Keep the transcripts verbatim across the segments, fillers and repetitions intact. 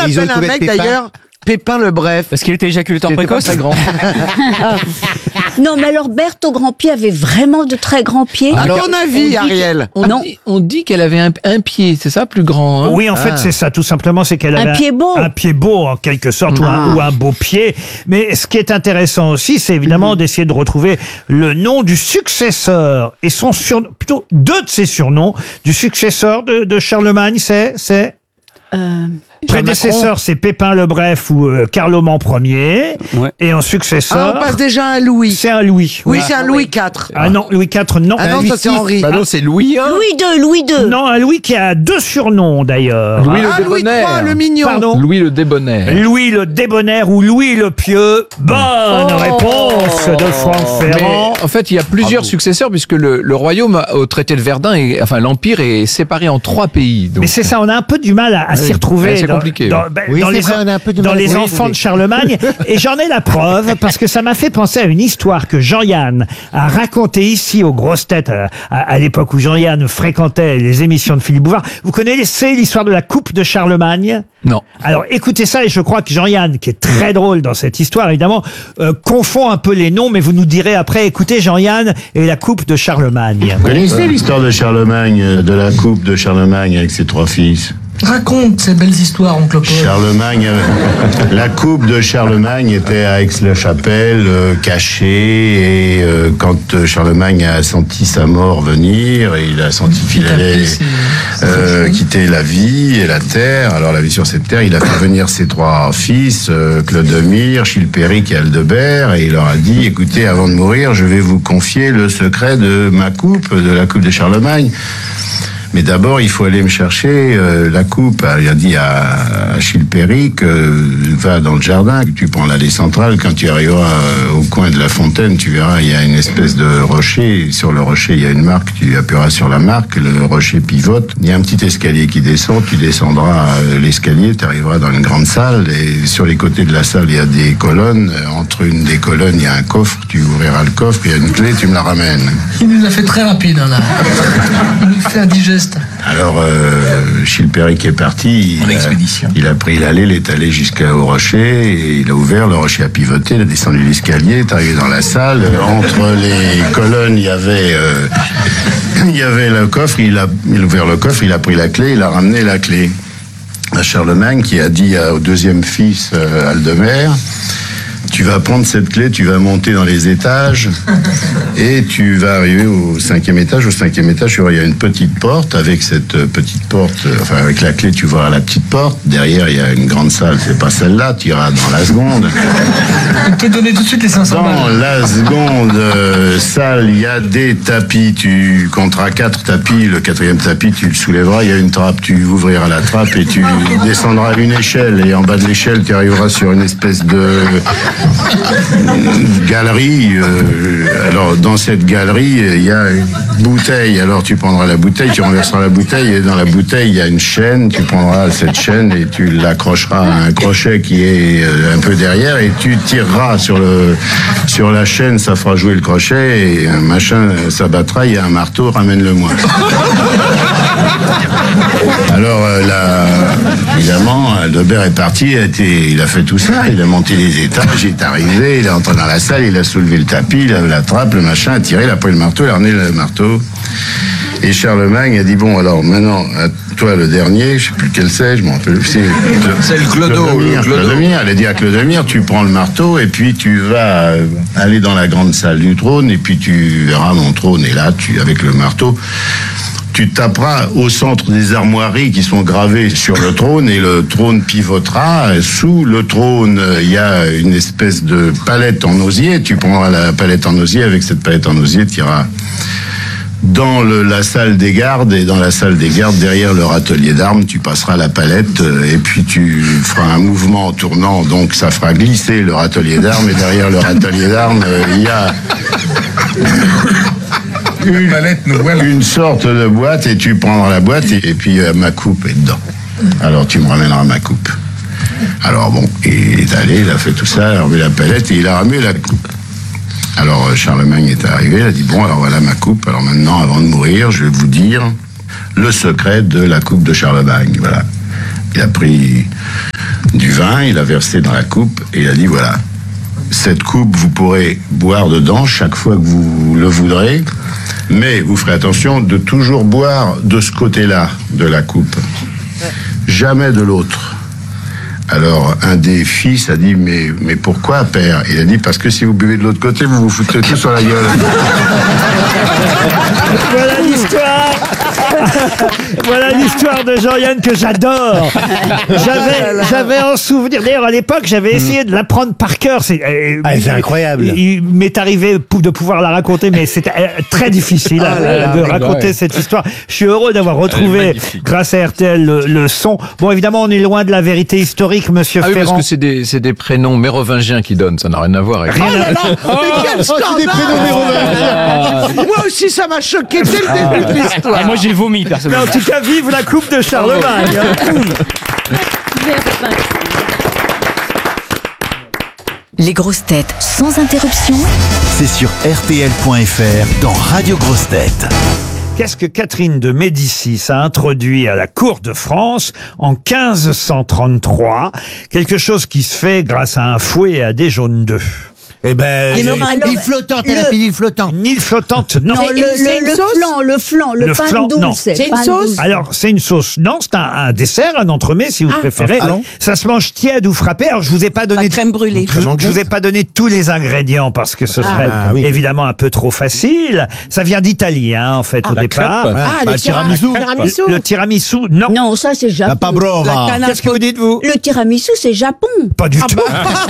appelle un mec d'ailleurs Pépin le Bref? Parce qu'il était éjaculateur précoce. Très grand. Non, mais alors Berthe au grand pied avait vraiment de très grands pieds. À ton avis, Ariel? On Non. dit, on dit qu'elle avait un, un pied, c'est ça, plus grand. Hein Oui, en fait, Ah. c'est ça, tout simplement, c'est qu'elle Un avait pied beau. un pied beau, en quelque sorte, ou, un, ou un beau pied. Mais ce qui est intéressant aussi, c'est évidemment d'essayer de retrouver le nom du successeur et son surnom, plutôt deux de ses surnoms, du successeur de, de Charlemagne, c'est, c'est, Euh, prédécesseur, c'est Pépin le Bref ou euh, Carloman Ier. Ouais. Et en Ah, successeur, on passe déjà à un Louis. c'est un Louis. Oui, Voilà. c'est un Louis quatre. Ah non, Louis quatre, non. Ah non, Louis ça c'est six. Henri. Bah non, c'est Louis un. Louis deux, Louis deux. Non, un Louis qui a deux surnoms d'ailleurs. Louis le Ah, Louis Débonnaire. trois, le mignon. Pardon. Louis le Débonnaire. Louis le Débonnaire ou Louis le Pieux. Bonne Oh. réponse de Franck Ferrand. Mais en fait, il y a plusieurs successeurs puisque le, le royaume au traité de Verdun, est, enfin l'empire est séparé en trois pays. Donc, Mais c'est ça, on a un peu du mal à, à s'y retrouver. Ouais, c'est dans, compliqué, Dans, ouais. ben, Oui, dans c'est les, vrai, on a un peu de dans mal à les s'y enfants retrouver. de Charlemagne. Et j'en ai la preuve parce que ça m'a fait penser à une histoire que Jean-Yann a racontée ici aux grosses têtes à, à- à l'époque où Jean-Yann fréquentait les émissions de Philippe Bouvard. Vous connaissez l'histoire de la coupe de Charlemagne? non. Alors écoutez ça et je crois que Jean-Yann, qui est très drôle dans cette histoire, évidemment, euh, confond un peu les noms, mais vous nous direz après, écoutez Jean-Yann et la coupe de Charlemagne. Vous connaissez l'histoire de Charlemagne, de la coupe de Charlemagne avec ses trois fils? Raconte ces belles histoires, oncle Paul. Charlemagne, euh, la coupe de Charlemagne était à Aix-la-Chapelle, euh, cachée, et euh, quand euh, Charlemagne a senti sa mort venir, et il a senti qu'il allait euh, quitter la vie et la terre, alors la vie sur cette terre, il a fait venir ses trois fils, euh, Clodomir, Chilpéric et Aldebert, et il leur a dit, écoutez, avant de mourir, je vais vous confier le secret de ma coupe, de la coupe de Charlemagne. Mais d'abord, il faut aller me chercher euh, la coupe. Il a dit à, à Chilpéric, euh, va dans le jardin, tu prends l'allée centrale, quand tu arriveras euh, au coin de la fontaine, tu verras, il y a une espèce de rocher. Sur le rocher, il y a une marque, tu appuieras sur la marque, le rocher pivote. Il y a un petit escalier qui descend, tu descendras euh, l'escalier, tu arriveras dans une grande salle, et sur les côtés de la salle, il y a des colonnes. Entre une des colonnes, il y a un coffre, tu ouvriras le coffre, il y a une clé, tu me la ramènes. Il nous l'a fait très rapide, hein, là. Il nous fait un digeste. Alors, euh, Chilpéric est parti. Il a, il a pris l'allée, il est allé jusqu'au rocher, et il a ouvert, le rocher a pivoté, il a descendu l'escalier, est arrivé dans la salle. Entre les colonnes, il y avait, euh, il y avait le coffre, il a, il a ouvert le coffre, il a pris la clé, il a ramené la clé à Charlemagne, qui a dit au deuxième fils, euh, Aldebert, tu vas prendre cette clé, tu vas monter dans les étages et tu vas arriver au cinquième étage. Au cinquième étage, il y a une petite porte. Avec cette petite porte, enfin avec la clé, tu vois la petite porte. Derrière, il y a une grande salle. C'est pas celle-là. Tu iras dans la seconde. Il te donnait tout de suite les cinq cents Dans balles. la seconde euh, salle, il y a des tapis. Tu compteras quatre tapis. Le quatrième tapis, tu le soulèveras. Il y a une trappe. Tu ouvriras la trappe et tu descendras une échelle. Et en bas de l'échelle, tu arriveras sur une espèce de galerie. Euh, alors, dans cette galerie, il y a une bouteille. Alors, tu prendras la bouteille, tu renverseras la bouteille, et dans la bouteille, il y a une chaîne. Tu prendras cette chaîne et tu l'accrocheras à un crochet qui est euh, un peu derrière, et tu tireras sur le sur la chaîne, ça fera jouer le crochet, et un machin s'abattra, il y a un marteau, ramène-le-moi. Alors, euh, là, évidemment, Aldebert est parti, il a, été, il a fait tout ça, il a monté les étages, il est arrivé, il est entré dans la salle, il a soulevé le tapis, il a la trappe, le machin, a tiré, il a pris le marteau, il a ramené le marteau. Et Charlemagne a dit, bon, alors maintenant, à toi le dernier, je sais plus lequel c'est, je m'en rappelle plus. C'est le Clodo, Clodomir, le Clodo. Clodomir. Elle a dit à Clodomir, tu prends le marteau et puis tu vas euh, aller dans la grande salle du trône, et puis tu verras mon trône, et là, tu, avec le marteau, tu taperas au centre des armoiries qui sont gravées sur le trône, et le trône pivotera. Sous le trône, il y a une espèce de palette en osier. Tu prendras la palette en osier. Avec cette palette en osier, tu iras dans le, la salle des gardes, et dans la salle des gardes, derrière leur atelier d'armes, tu passeras la palette, euh, et puis tu feras un mouvement en tournant, donc ça fera glisser leur atelier d'armes, et derrière leur atelier d'armes, euh, il y a une, une sorte de boîte, et tu prendras la boîte, et, et puis euh, ma coupe est dedans. Alors tu me ramèneras ma coupe. Alors bon, il est allé, il a fait tout ça, il a remis la palette, et il a ramené la coupe. Alors Charlemagne est arrivé, il a dit, bon, alors voilà ma coupe, alors maintenant, avant de mourir, je vais vous dire le secret de la coupe de Charlemagne. Voilà. Il a pris vin, il a versé dans la coupe et il a dit voilà, cette coupe, vous pourrez boire dedans chaque fois que vous le voudrez, mais vous ferez attention de toujours boire de ce côté-là de la coupe, jamais de l'autre. Alors, un des fils a dit, mais, mais pourquoi, père? Il a dit, parce que si vous buvez de l'autre côté, vous vous foutez tout sur la gueule. Voilà l'histoire. Voilà l'histoire de Jean-Yann que j'adore. J'avais, j'avais en souvenir. D'ailleurs, à l'époque, j'avais essayé de l'apprendre par cœur. C'est, euh, Ah, c'est incroyable. Il, il m'est arrivé pou- de pouvoir la raconter, mais c'était euh, très difficile Ah là euh, là, de ouais. raconter Ouais. cette histoire. Je suis heureux d'avoir retrouvé, grâce à R T L, le, le son. Bon, évidemment, on est loin de la vérité historique, monsieur Ah oui, parce Ferrand. que c'est des, c'est des prénoms mérovingiens qui donnent, ça n'a rien à voir avec... Rien à- Mais quel scandale! Moi aussi, ça m'a choqué dès le début de l'histoire. Ah, moi j'ai vomi Mais personnellement. en tout cas, vive la coupe de Charlemagne. Les grosses têtes sans interruption. C'est sur R T L point F R dans Radio Grosses Têtes. Qu'est-ce que Catherine de Médicis a introduit à la cour de France en quinze cent trente-trois? Quelque chose qui se fait grâce à un fouet et à des jaunes d'œufs. Eh ben, Et alors, l'île flottante, elle a le- fait l'île flottante. Une île flottante, non. Non, le, c'est une le, le sauce flan, le flan, le, Le pain flan, non. douce. C'est une pain sauce douce. Alors, c'est une sauce. Non, c'est un, un dessert, un entremets, si vous préférez. ah non. Ça se mange tiède ou frappé. Alors, je vous ai pas donné... La crème brûlée. Je, je vous ai pas donné tous les ingrédients parce que ce serait Ah, oui. évidemment un peu trop facile. Ça vient d'Italie, hein, en fait, au départ. crêpe. Ah, bah, le le tiramisu. tiramisu. Le tiramisu, non. Non, ça c'est Japon. La pabrova. Qu'est-ce que vous dites, vous? Le tiramisu, c'est Japon. Pas du tout.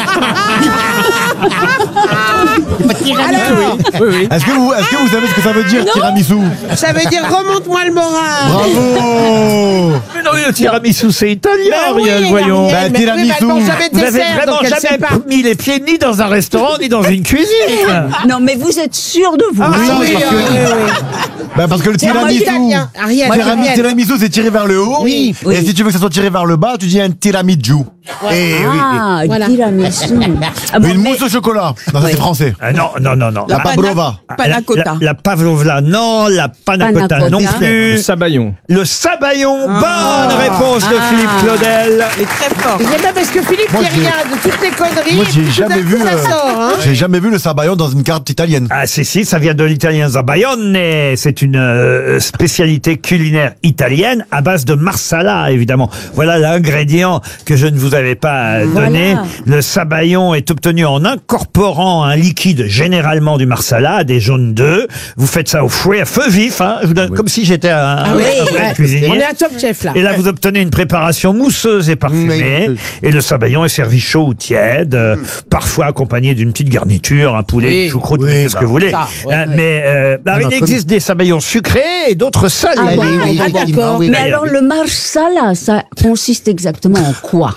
Alors, Oui, oui. Est-ce que vous, est-ce que vous savez ce que ça veut dire, tiramisu? ça veut dire remonte-moi le moral. Bravo! Mais non, mais le tiramisu, c'est italien, Ben oui, Ariel, voyons. Ariel, Bah, mais oui, tiramisu. mais elles n'ont jamais de Vous avez dessert, vraiment donc elles jamais savent pas. mis les pieds ni dans un restaurant, ni dans une cuisine. Non, mais vous êtes sûr de vous. Ah, Oui, oui, parce oui, que, oui, oui. bah, parce que le C'est moi tiramisu, italien. Ariel, tiramisu, Ariel. tiramisu, c'est tiré vers le haut. Oui, oui. Et si tu veux que ça soit tiré vers le bas, tu dis un tiramisu. Et oui. Ah, Voilà. tiramisu. Ah bon, Une mais- mousse au chocolat. Non, ça, c'est français. Ah, non, non, non, non. La pabrova. Panna cotta. La, la pavlova, non. La panna Panna cotta, cotta. non Le plus. sabayon. Le sabayon, bonne réponse de Ah. Philippe Claudel. Il est très fort. Il est même parce que Philippe, Moi, il j'ai- regarde de toutes les conneries. Moi, j'ai tout d'un jamais coup, vu, ça euh, sort, hein. J'ai jamais vu le sabayon dans une carte italienne. Ah si, si, ça vient de l'italien zabayone. C'est une euh, spécialité culinaire italienne à base de marsala, évidemment. Voilà l'ingrédient que je ne vous avais pas euh, donné. Voilà. Le sabayon est obtenu en incorporant un liquide, généralement du marsala, des jaunes d'œufs. Vous faites ça au fouet, à feu vif, hein, je vous donne- comme si j'étais un, Ah un oui, vrai ouais. cuisinier. On est à Top Chef, là. Et là, vous obtenez une préparation mousseuse et parfumée. Oui. Et le sabayon est servi chaud ou tiède, euh, parfois accompagné d'une petite garniture, un poulet, Oui. une choucroute, Oui, ce bah, que vous voulez. ça, ouais, Hein, ouais. mais euh, alors, il notre existe des sabayons sucrés et d'autres salés. Ah, bon, oui, ah, oui, d'accord. oui, Mais oui. alors, le marsala, ça consiste exactement en quoi?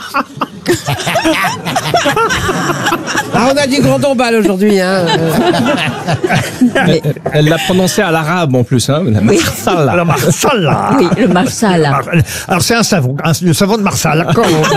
Ah, on a du grand tombal aujourd'hui, hein. Mais- Elle l'a prononcé à l'arabe en plus, hein. La Oui. marsala. Le marsala. Oui, le marsala. Alors c'est un savon, un- le savon de marsala.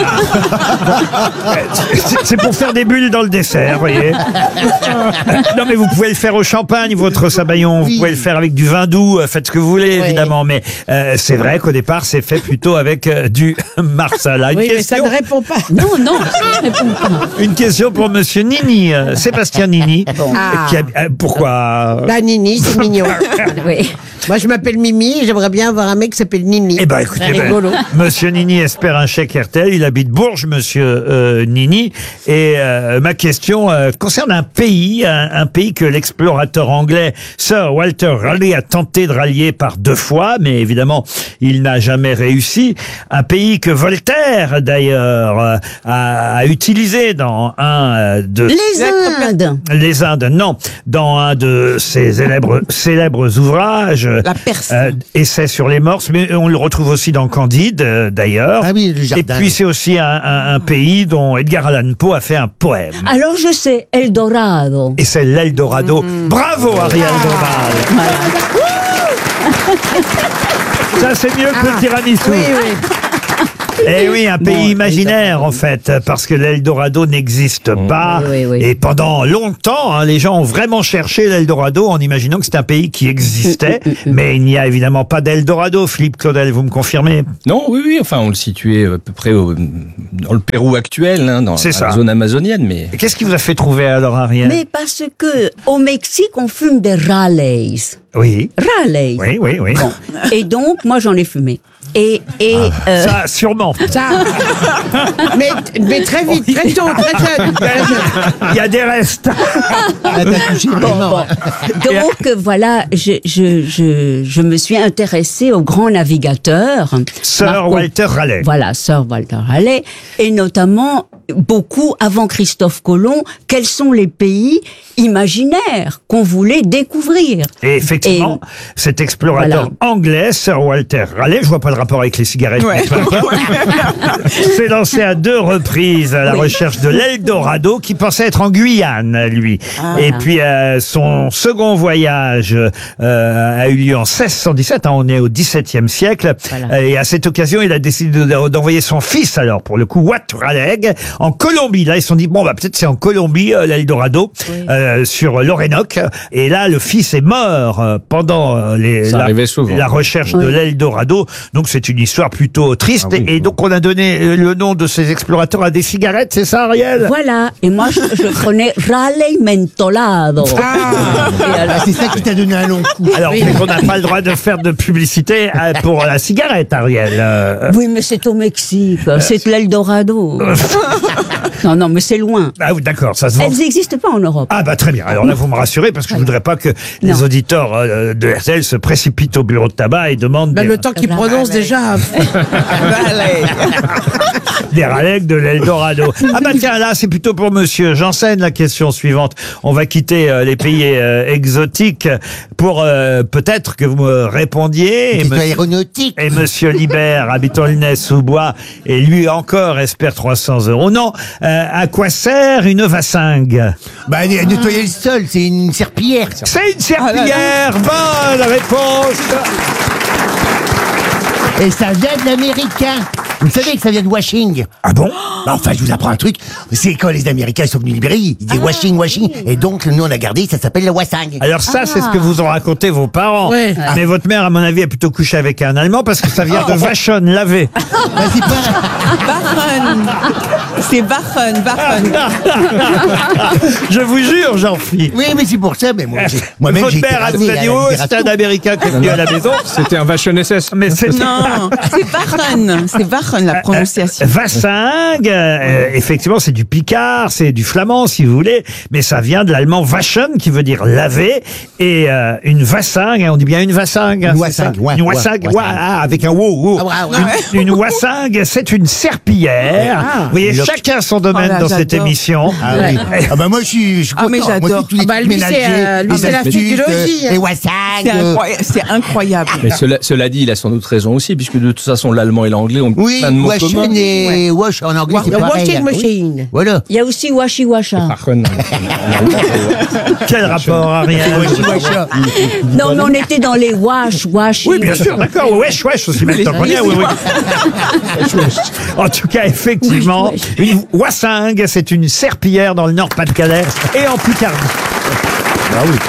C'est- C'est pour faire des bulles dans le dessert, vous voyez. Non mais vous pouvez le faire au champagne, votre sabayon. Vous pouvez le faire avec du vin doux, euh, faites ce que vous voulez, Oui. évidemment. Mais euh, c'est vrai qu'au départ, c'est fait plutôt avec euh, du marsala. Une, Oui, mais ça question, ne répond pas. Non, non, ça ne répond pas. une question pour Monsieur Nini, euh, Sébastien Nini. Ah. Qui a- euh, pourquoi Bah, Nini, c'est mignon. Oui. Moi, je m'appelle Mimi et j'aimerais bien avoir un mec qui s'appelle Nini. Eh ben, écoutez, C'est ben, rigolo. Monsieur Nini espère un chèque R T L. Il habite Bourges, Monsieur euh, Nini. Et euh, ma question euh, concerne un pays, un, un pays que l'explorateur anglais Sir Walter Raleigh a tenté de rallier par deux fois, mais évidemment, il n'a jamais réussi. Un pays que Voltaire, d'ailleurs, euh, a, a utilisé dans un euh, de Les Indes. les Indes, non, dans un de ses célèbres, célèbres ouvrages, La Perse. euh, Essai sur les morses, mais on le retrouve aussi dans Candide, euh, d'ailleurs. Ah oui, le Et jardin. puis c'est aussi un, un- un pays dont Edgar Allan Poe a fait un poème. Alors je sais, Eldorado. Et c'est l'Eldorado. Bravo Ariel Dombal. Ça c'est mieux que le tiramisu. Oui, oui. Eh oui, un pays imaginaire en fait, parce que l'Eldorado n'existe pas. Oui, oui, oui. Et pendant longtemps, hein, les gens ont vraiment cherché l'Eldorado en imaginant que c'était un pays qui existait. Mais il n'y a évidemment pas d'Eldorado. Philippe Claudel, vous me confirmez? Non, oui, oui, enfin, on le situait à peu près au- dans le Pérou actuel, hein, dans C'est la ça. zone amazonienne, mais... Et qu'est-ce qui vous a fait trouver alors, Ariel? Mais parce que au Mexique, on fume des Raleigh. Oui. Raleigh. Oui, oui, oui. Bon. Et donc, moi, j'en ai fumé. Et, et euh, Ça, sûrement. Ça. mais, mais très vite, très tôt, très jeune. très jeune. Il y a des restes. bon, bon. Donc euh, voilà, je, je, je, je me suis intéressée aux grands navigateurs. Sir Marco- Walter Raleigh. Voilà, Sir Walter Raleigh, et notamment beaucoup avant Christophe Colomb. Quels sont les pays imaginaires qu'on voulait découvrir? Et effectivement, cet explorateur anglais, Sir Walter Raleigh, je vois pas le rapport avec les cigarettes, mais peu importe, s'est lancé à deux reprises à la Oui. recherche de l'Eldorado, qui pensait être en Guyane, lui. Ah. Et puis euh, son second voyage euh, a eu lieu en seize cent dix-sept, hein, on est au dix-septième siècle, Voilà. Euh, et à cette occasion, il a décidé de- d'envoyer son fils, alors pour le coup, Wat Raleigh, en Colombie. Là, ils se sont dit, bon, bah peut-être c'est en Colombie, euh, l'Eldorado, Oui. euh, sur l'Orénoque. Et là, le fils est mort euh, pendant euh, les, Ça la, arrivait souvent. la recherche de Oui. l'Eldorado. Donc c'est une histoire plutôt triste. Ah oui. Et donc on a donné euh, le nom de ces explorateurs à des cigarettes, c'est ça, Ariel? Voilà, et moi je, je prenais Raleigh Mentolado. Et alors- C'est ça qui t'a donné un long coup. Alors, c'est qu'on n'a pas le droit de faire de publicité euh, pour la cigarette, Ariel. Euh, Oui, mais c'est au Mexique, c'est l'Eldorado. Non, non, mais c'est loin. Ah oui, d'accord, ça se vend. Elles n'existent pas en Europe. Ah bah très bien. Alors là, vous me rassurez parce que je voudrais pas que les Non. auditeurs euh, de R T L se précipitent au bureau de tabac et demandent Ben, des, le temps qu'il prononce déjà. des Raleigh de l'Eldorado. Ah bah tiens, là, c'est plutôt pour Monsieur Janssen la question suivante. On va quitter euh, les pays euh, exotiques pour euh, peut-être que vous me répondiez. Et C'est monsieur- aéronautique. Et Monsieur Libert, habitant Aulnay-sous-Bois, et lui encore espère trois cents euros. Non, euh, à quoi sert une vassingue? Bah, nettoyer le sol, c'est une serpillière. C'est une serpillière. Bonne réponse. Et ça vient de l'américain. Vous savez que ça vient de washing. Ah bon? Bah, enfin, je vous apprends un truc. C'est quand les Américains sont venus libérer, ils disaient washing, washing. Et donc, nous, on a gardé, ça s'appelle la wassing. Alors ça, c'est ce que vous ont raconté vos parents. Ouais. Mais votre mère, à mon avis, a plutôt couché avec un Allemand parce que ça vient de Vachon, laver. Bah, c'est pas... Bachen. C'est Bachen, Bachen. Je vous jure, Jean-Philippe. Oui, mais c'est pour ça, mais moi, j'ai- moi-même, Votre j'ai été mère, elle rasé vous a à dit, la oh, libération. c'est un Américain qui est venu à la maison. C'était un Vachon S S. Mais c'est Non, c'est Bachen. C'est Bachen, la prononciation. Vassingue, euh, effectivement, c'est du picard, c'est du flamand, si vous voulez, mais ça vient de l'allemand waschen, qui veut dire laver, et euh, une vassingue, hein, on dit bien une vassingue. hein, Une c'est ça wassingue, ouais, Une ouais, wassingue, wassingue. ouais, ah, avec un wow, wow. Ah, ouais, ouais. Une, une wassingue, c'est une serpillière. vous voyez, Le- chacun son domaine Oh là, dans cette j'adore. émission. Ah oui. Ah bah moi je suis, je suis Ah, mais content. Moi j'adore. aussi, tous les Ah bah, trucs lui, c'est, ménagers, euh, lui, les c'est la astuces, psychologie, euh, hein. les wassings, C'est euh, incroyable. C'est incroyable. Mais cela, cela dit, il a sans doute raison aussi, puisque de toute façon, l'allemand et l'anglais ont oui, plein de mots washing communs. et wash en anglais c'est Le pareil. washing hein. machine. Voilà. Il y a aussi Washi Washa. Bachen. Quel rapport, Ariel? Non, mais on était dans les wash, wash. Oui, bien sûr, d'accord. Wesh, wesh aussi, maintenant qu'on y est, oui, oui. En tout cas, effectivement, une wassingue, c'est une serpillière dans le Nord-Pas-de-Calais et en Picardie. Ah oui.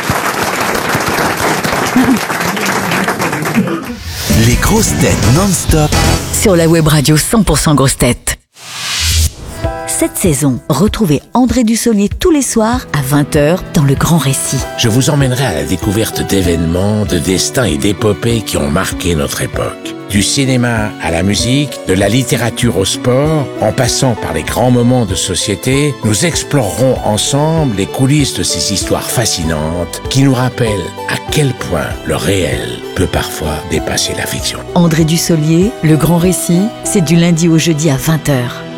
Les grosses têtes non-stop Sur la web radio cent pour cent grosses têtes. Cette saison, retrouvez André Dussolier tous les soirs à vingt heures dans Le Grand Récit. Je vous emmènerai à la découverte d'événements, de destins et d'épopées qui ont marqué notre époque. Du cinéma à la musique, de la littérature au sport, en passant par les grands moments de société, nous explorerons ensemble les coulisses de ces histoires fascinantes qui nous rappellent à quel point le réel peut parfois dépasser la fiction. André Dussolier, Le Grand Récit, c'est du lundi au jeudi à vingt heures.